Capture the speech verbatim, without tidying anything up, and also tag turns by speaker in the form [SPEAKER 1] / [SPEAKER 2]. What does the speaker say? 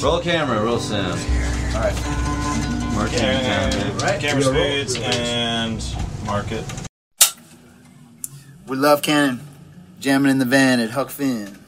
[SPEAKER 1] Roll camera, roll sound.
[SPEAKER 2] Alright.
[SPEAKER 1] Mark it down, dude.
[SPEAKER 2] Right.
[SPEAKER 3] Camera speeds and mark it.
[SPEAKER 2] We love Cannon. Jamming in the van at Huck Finn.